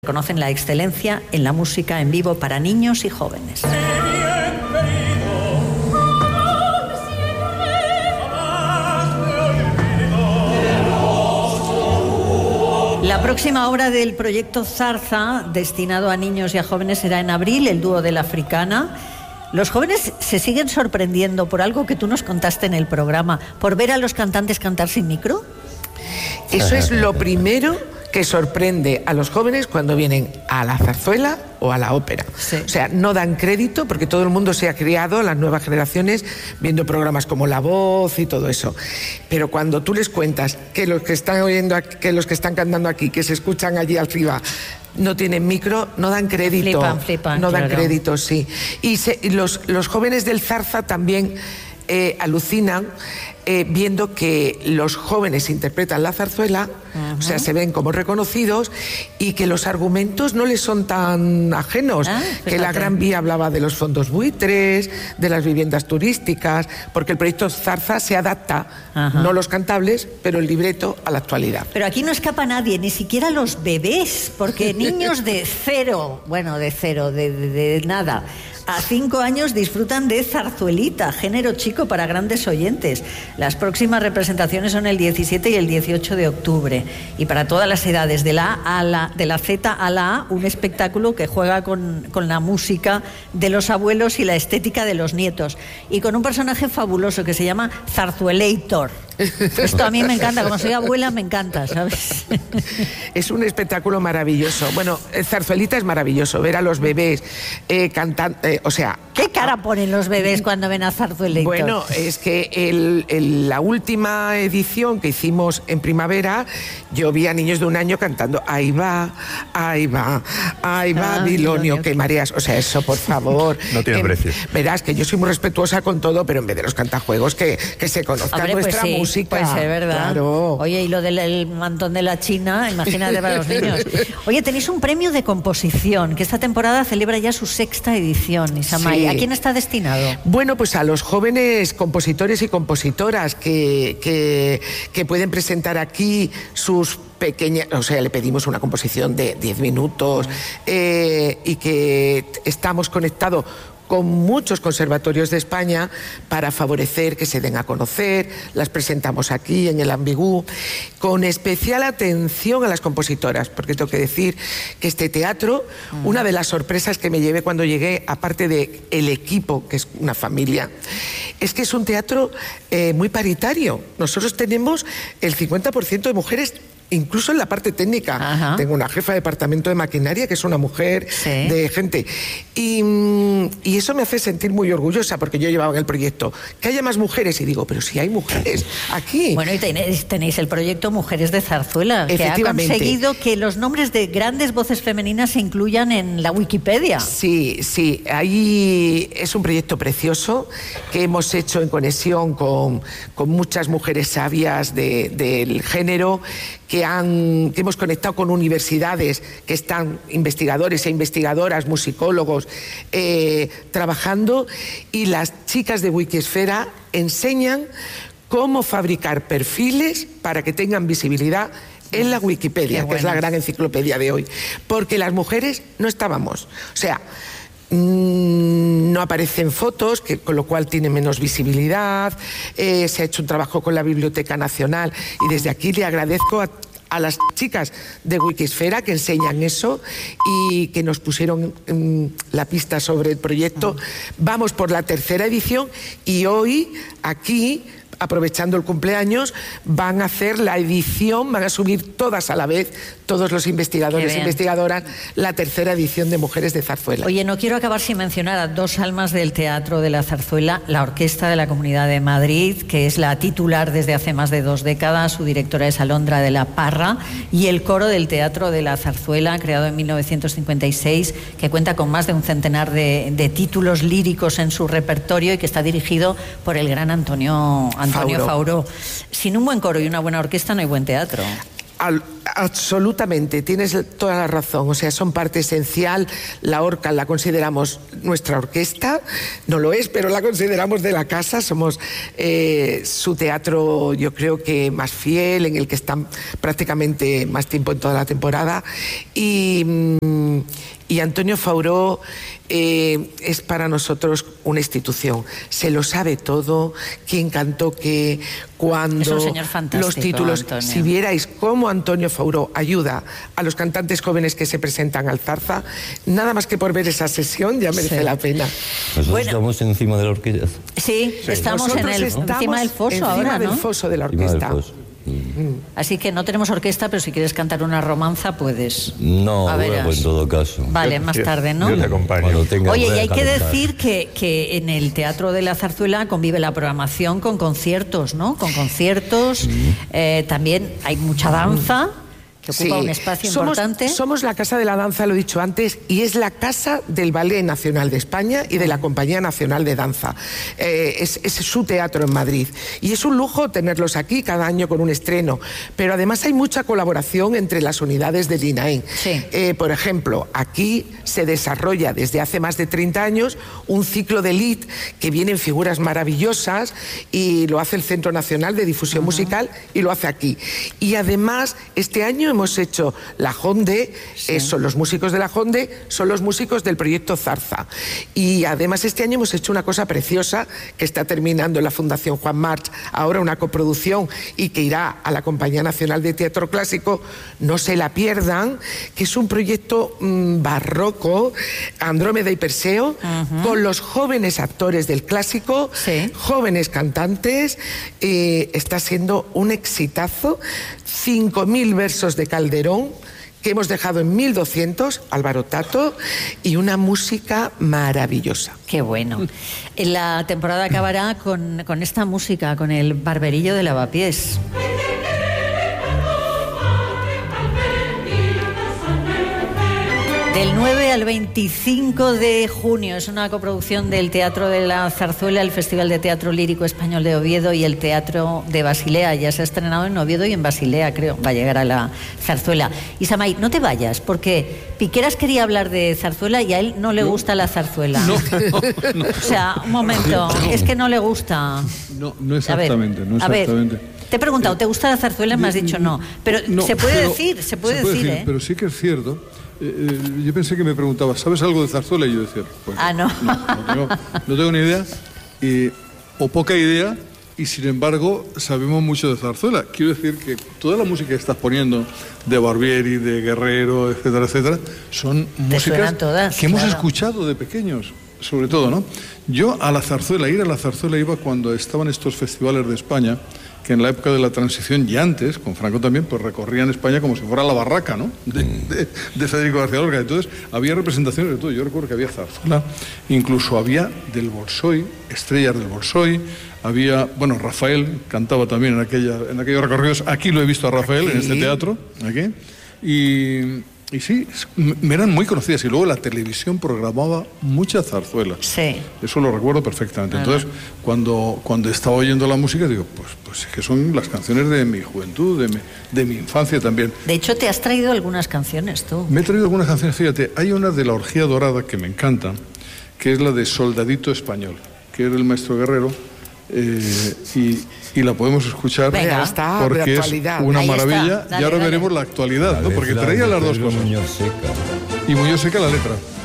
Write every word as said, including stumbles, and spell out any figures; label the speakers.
Speaker 1: Reconocen la excelencia en la música en vivo para niños y jóvenes. La próxima obra del proyecto Zarza, destinado a niños y a jóvenes, será en abril, el dúo de la Africana. Los jóvenes se siguen sorprendiendo por algo que tú nos contaste en el programa, por ver a los cantantes cantar sin micro.
Speaker 2: Eso es lo primero que sorprende a los jóvenes cuando vienen a la zarzuela o a la ópera. Sí. O sea, no dan crédito porque todo el mundo se ha criado, las nuevas generaciones, viendo programas como La Voz y todo eso. Pero cuando tú les cuentas que los que están oyendo, aquí, que los que están cantando aquí, que se escuchan allí arriba, no tienen micro, no dan crédito.
Speaker 1: Flipan, flipan,
Speaker 2: no dan
Speaker 1: claro.
Speaker 2: crédito, sí. Y, se, y los, los jóvenes del Zarza también eh, alucinan Eh, viendo que los jóvenes interpretan la zarzuela, uh-huh. o sea, se ven como reconocidos y que los argumentos no les son tan ajenos, ah, que la Gran Vía hablaba de los fondos buitres, de las viviendas turísticas, porque el proyecto Zarza se adapta, uh-huh. no los cantables, pero el libreto a la actualidad.
Speaker 1: Pero aquí no escapa nadie, ni siquiera los bebés, porque niños de cero, bueno, de cero, de, de, de nada, a cinco años disfrutan de zarzuelita, género chico para grandes oyentes. Las próximas representaciones son el diecisiete y el dieciocho de octubre. Y para todas las edades, de la, a la, de la Z a la A, un espectáculo que juega con, con la música de los abuelos y la estética de los nietos. Y con un personaje fabuloso que se llama Zarzuelator. Esto a mí me encanta, como soy abuela me encanta, ¿sabes?
Speaker 2: Es un espectáculo maravilloso. Bueno, Zarzuelita es maravilloso, ver a los bebés eh, cantando, eh, o sea...
Speaker 1: ¿Qué cara ponen los bebés cuando ven a Zarzuelator?
Speaker 2: Bueno, es que el, el, la última edición que hicimos en primavera, yo vi a niños de un año cantando ahí va, ahí va, ahí va, ah, Bilonio, que mareas. O sea, eso, por favor.
Speaker 3: No tiene
Speaker 2: eh,
Speaker 3: precio.
Speaker 2: Verás que yo soy muy respetuosa con todo, pero en vez de los cantajuegos, que, que se conozca Hombre, nuestra
Speaker 1: pues sí,
Speaker 2: música.
Speaker 1: Pues es verdad.
Speaker 2: Claro.
Speaker 1: Oye, y lo del el mantón de la China, imagínate para los niños. Oye, tenéis un premio de composición, que esta temporada celebra ya su sexta edición, Isamay. Sí. ¿A quién está destinado?
Speaker 2: Bueno, pues a los jóvenes compositores y compositoras que, que, que pueden presentar aquí sus pequeñas, o sea, le pedimos una composición de diez minutos eh, y que estamos conectados con muchos conservatorios de España para favorecer que se den a conocer. Las presentamos aquí en el Ambigú, con especial atención a las compositoras, porque tengo que decir que este teatro, mm. una de las sorpresas que me llevé cuando llegué, aparte de el equipo, que es una familia, es que es un teatro eh, muy paritario. Nosotros tenemos el cincuenta por ciento de mujeres, incluso en la parte técnica. Ajá. Tengo una jefa de departamento de maquinaria que es una mujer, sí. de gente. Y, y eso me hace sentir muy orgullosa, porque yo llevaba en el proyecto que haya más mujeres. Y digo, pero si hay mujeres aquí.
Speaker 1: Bueno, y tenéis, tenéis el proyecto Mujeres de Zarzuela, que ha conseguido que los nombres de grandes voces femeninas se incluyan en la Wikipedia.
Speaker 2: Sí, sí. Ahí es un proyecto precioso que hemos hecho en conexión con, con muchas mujeres sabias de, del género, que, han, que hemos conectado con universidades que están investigadores e investigadoras, musicólogos, eh, trabajando, y las chicas de Wikisfera enseñan cómo fabricar perfiles para que tengan visibilidad en la Wikipedia, que es la gran enciclopedia de hoy, porque las mujeres no estábamos, o sea, no aparecen fotos, que, con lo cual tiene menos visibilidad. Eh, se ha hecho un trabajo con la Biblioteca Nacional y desde aquí le agradezco a, a las chicas de Wikisfera que enseñan eso y que nos pusieron mm, la pista sobre el proyecto. Vamos por la tercera edición y hoy aquí, aprovechando el cumpleaños, van a hacer la edición, van a subir todas a la vez, todos los investigadores e investigadoras, la tercera edición de Mujeres de Zarzuela.
Speaker 1: Oye, no quiero acabar sin mencionar a dos almas del teatro de la zarzuela, la Orquesta de la Comunidad de Madrid, que es la titular desde hace más de dos décadas, su directora es Alondra de la Parra, y el coro del Teatro de la Zarzuela, creado en mil novecientos cincuenta y seis, que cuenta con más de un centenar de, de títulos líricos en su repertorio y que está dirigido por el gran Antonio Antonio Fauró. Fauró. Sin un buen coro y una buena orquesta no hay buen teatro.
Speaker 2: Al, absolutamente, tienes toda la razón. O sea, son parte esencial. La Orca la consideramos nuestra orquesta, no lo es, pero la consideramos de la casa. Somos eh, su teatro, yo creo que más fiel, en el que están prácticamente más tiempo en toda la temporada. Y, y Antonio Fauró eh, es para nosotros una institución. Se lo sabe todo. Quien cantó que, cuando,
Speaker 1: es un señor fantástico,
Speaker 2: los títulos.
Speaker 1: Antonio.
Speaker 2: Si vierais cómo Antonio Fauró ayuda a los cantantes jóvenes que se presentan al Zarza, nada más que por ver esa sesión ya merece sí. la pena.
Speaker 3: Nosotros
Speaker 1: bueno,
Speaker 3: estamos encima de la orquesta.
Speaker 1: Sí, sí. estamos, en el,
Speaker 2: estamos
Speaker 1: encima del foso
Speaker 2: encima
Speaker 1: ahora,
Speaker 2: del
Speaker 1: ¿no?
Speaker 2: foso de la orquesta.
Speaker 3: Mm.
Speaker 1: Así que no tenemos orquesta, pero si quieres cantar una romanza, puedes.
Speaker 3: No, bueno, pues en todo caso.
Speaker 1: Vale, más tarde, ¿no?
Speaker 4: Yo te acompaño.
Speaker 1: Oye, y hay que decir que, que en el Teatro de la Zarzuela convive la programación con conciertos, ¿no? Con conciertos, mm. eh, también hay mucha danza, que ocupa sí. un espacio
Speaker 2: somos,
Speaker 1: importante.
Speaker 2: Somos la Casa de la Danza, lo he dicho antes, y es la casa del Ballet Nacional de España y de la Compañía Nacional de Danza. Eh, es, es su teatro en Madrid. Y es un lujo tenerlos aquí cada año con un estreno. Pero además hay mucha colaboración entre las unidades del INAEM.
Speaker 1: Sí.
Speaker 2: Eh, por ejemplo, aquí se desarrolla desde hace más de treinta años un ciclo de Lied que vienen figuras maravillosas y lo hace el Centro Nacional de Difusión uh-huh. Musical y lo hace aquí. Y además, este año hemos hecho la Jonde, sí. eh, son los músicos de la Jonde, son los músicos del proyecto Zarza. Y además este año hemos hecho una cosa preciosa que está terminando en la Fundación Juan March, ahora una coproducción y que irá a la Compañía Nacional de Teatro Clásico, no se la pierdan, que es un proyecto mmm, barroco, Andrómeda y Perseo, uh-huh. con los jóvenes actores del clásico,
Speaker 1: sí.
Speaker 2: jóvenes cantantes, eh, está siendo un exitazo, cinco mil versos de Calderón, que hemos dejado en mil doscientos, Álvaro Tato, y una música maravillosa.
Speaker 1: Qué bueno. La temporada acabará con, con esta música, con el Barberillo de Lavapiés. Del nueve al veinticinco de junio es una coproducción del Teatro de la Zarzuela, el Festival de Teatro Lírico Español de Oviedo y el Teatro de Basilea. Ya se ha estrenado en Oviedo y en Basilea, creo. Va a llegar a la zarzuela. Isamay, no te vayas, porque Piqueras quería hablar de zarzuela y a él no le no. gusta la zarzuela.
Speaker 4: No, no, no.
Speaker 1: O sea, un momento, no. es que no le gusta.
Speaker 4: No, no exactamente,
Speaker 1: a ver,
Speaker 4: no exactamente.
Speaker 1: A ver, te he preguntado, ¿te gusta la zarzuela? Me has dicho no. Pero
Speaker 4: no,
Speaker 1: se puede
Speaker 4: pero,
Speaker 1: decir, se puede,
Speaker 4: se puede
Speaker 1: decir,
Speaker 4: decir,
Speaker 1: ¿eh?
Speaker 4: Pero sí que es cierto. Eh, yo pensé que me preguntabas, ¿sabes algo de zarzuela? Y yo decía, pues
Speaker 1: ah, no.
Speaker 4: No, no, tengo, no tengo ni idea, eh, o poca idea, y sin embargo sabemos mucho de zarzuela. Quiero decir que toda la música que estás poniendo, de Barbieri, de Guerrero, etcétera, etcétera, son músicas
Speaker 1: todas,
Speaker 4: que hemos
Speaker 1: claro.
Speaker 4: escuchado de pequeños, sobre todo, ¿no? Yo a la zarzuela, ir a la zarzuela iba cuando estaban estos festivales de España, que en la época de la transición y antes, con Franco también, pues recorrían España como si fuera la barraca, ¿no? De, de, de Federico García Lorca. Entonces, había representaciones de todo. Yo recuerdo que había zarzuela, incluso había del Bolshoi, estrellas del Bolshoi, había, bueno, Rafael cantaba también en, aquella, en aquellos recorridos. Aquí lo he visto a Rafael, ¿sí? En este teatro, aquí. Y... Y sí, me eran muy conocidas. Y luego la televisión programaba muchas zarzuelas.
Speaker 1: Sí.
Speaker 4: Eso lo recuerdo perfectamente. Uh-huh. Entonces, cuando, cuando estaba oyendo la música, digo, pues, pues es que son las canciones de mi juventud, de mi, de mi infancia también.
Speaker 1: De hecho, te has traído algunas canciones tú.
Speaker 4: Me he traído algunas canciones, fíjate. Hay una de La Orgía Dorada que me encanta, que es la de Soldadito Español, que era el maestro Guerrero. Eh, y, y la podemos escuchar.
Speaker 1: Venga,
Speaker 2: está,
Speaker 4: porque es una
Speaker 1: Ahí
Speaker 4: maravilla.
Speaker 1: Dale,
Speaker 4: y ahora
Speaker 1: dale.
Speaker 4: veremos la actualidad, ¿no? Porque traía las dos cosas.
Speaker 3: Muñoz Seca.
Speaker 4: Y Muñoz Seca la letra.